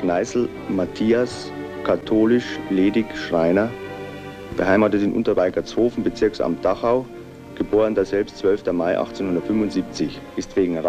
Kneißl Matthias, katholisch, ledig, Schreiner, beheimatet in Unterweigertshofen, Bezirksamt Dachau, geboren daselbst 12. Mai 1875, ist wegen